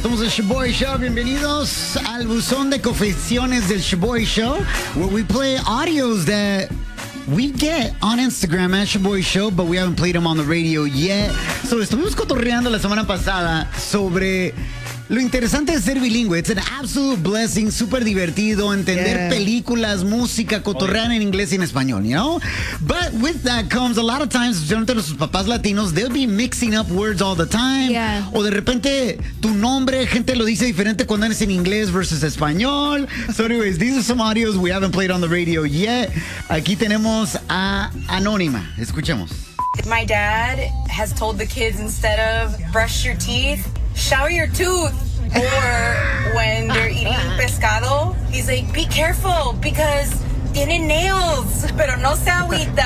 Somos el Shoboy Show. Bienvenidos al buzón de confesiones del Shoboy Show, where we play audios that we get on Instagram at Shoboy Show, but we haven't played them on the radio yet. So, estuvimos cotorreando la semana pasada sobre lo interesante de ser bilingüe. It's an absolute blessing, súper divertido, entender películas, música, cotorrear en inglés y en español, you know? But with that comes a lot of times, especialmente nuestros papás latinos, they'll be mixing up words all the time. Yeah. O de repente, tu nombre, gente lo dice diferente cuando eres en inglés versus español. So anyways, these are some audios we haven't played on the radio yet. Aquí tenemos a Anónima. Escuchemos. My dad has told the kids, instead of brush your teeth, shower your tooth. Or when they're eating pescado, he's like, be careful because tiene nails, pero no se agüita.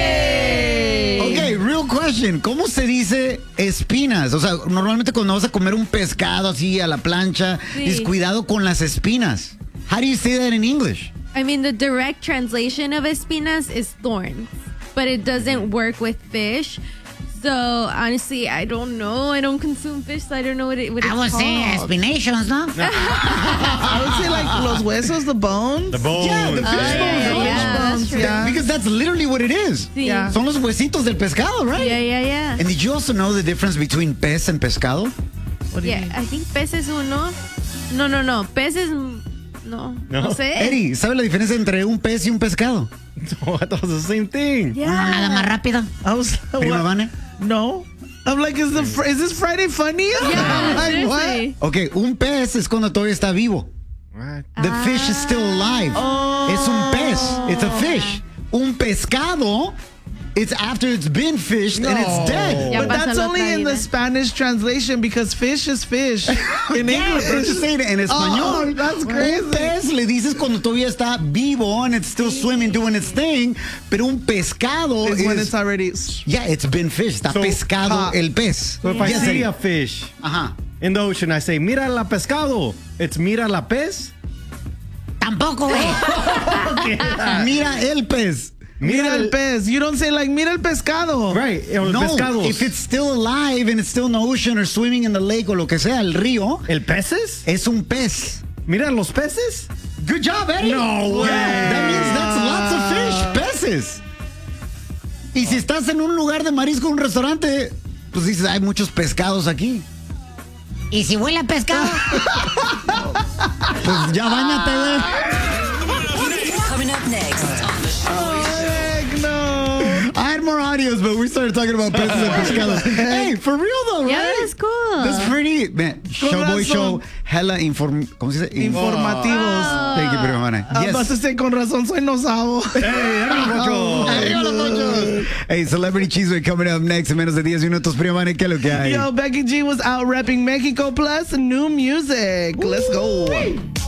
Hey. Okay, real question. ¿Cómo se dice espinas? O sea, normalmente cuando vas a comer un pescado así a la plancha, dices cuidado con las espinas. How do you say that in English? I mean, the direct translation of espinas is thorns, but it doesn't work with fish. So, honestly, I don't know. I don't consume fish, so I don't know what it's called. I would say espinations, ¿no? I would say like los huesos, the bones. The bones. Yeah, the fish bones. That's true. Yeah. Because that's literally what it is. Sí. Yeah. Son los huesitos del pescado, right? Yeah. And did you also know the difference between pez and pescado? What do you Yeah, mean? I think pez es uno. No. Pez es... No sé. Eddie, ¿sabe la diferencia entre un pez y un pescado? Oh, I thought it was the same thing. Yeah. Nada más rápido. I was Prima what? Vane. No. I'm like, is this Friday funny? Yeah, I'm like, seriously. Ok, un pez es cuando todavía está vivo. Right. The fish is still alive. Es un pez. It's a fish. Un pescado, it's after it's been fished and it's dead. Ya But pasó that's la only in the traída. Spanish translation because fish is fish in English. Pero just say it en español. Oh, that's crazy. Un pez le dices cuando todavía está vivo and it's still swimming, doing its thing. Pero un pescado It's when it's already. yeah, it's been fished. Está So, pescado el pez. So if I Yes, see Eddie. a fish Ajá. in the ocean, I say, mira la pescado. It's mira la pez. Tampoco, güey. Mira el pez. Mira el pez. You don't say like, mira el pescado. Right. Or No, pescados. if it's still alive and it's still in the ocean or swimming in the lake o lo que sea, el río, ¿El peces? es un pez. Mira los peces. Good job, Eddie. No way. Yeah, that means that's lots of fish, peces. Y si estás en un lugar de marisco, un restaurante, pues dices, hay muchos pescados aquí. ¿Y si huele a pescado? Pues ya báñate, güey. Coming up next on the Heck no. I had more audios, but we started talking about peces and pescados. Hey, for real though, right? Yeah, that was cool. That's pretty, man. Showboy razón. show, hella ¿cómo se dice? Informativos. Thank you, prima Vane. Yes. Yes. Vas a ser con razón, soy no sabo. Hey, Arriba los Pochos. Hey, Celebrity Cheeseway coming up next en menos de 10 minutos. Prima Vane, ¿qué es lo que hay? Yo, Becky G was out repping Mexico Plus new music. Let's go.